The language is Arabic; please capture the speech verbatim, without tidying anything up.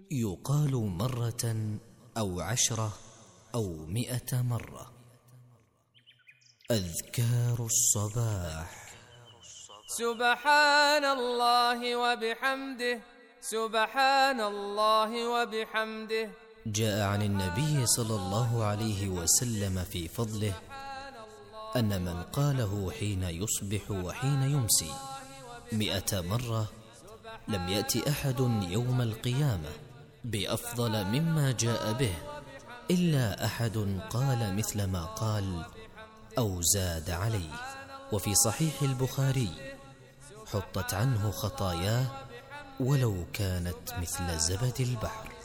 يقال مرة أو عشرة أو مئة مرة. أذكار الصباح: سبحان الله وبحمده، سبحان الله وبحمده. جاء عن النبي صلى الله عليه وسلم في فضله أن من قاله حين يصبح وحين يمسي مئة مرة لم يأت أحد يوم القيامة بأفضل مما جاء به إلا أحد قال مثل ما قال أو زاد عليه. وفي صحيح البخاري: حطت عنه خطاياه ولو كانت مثل زبد البحر.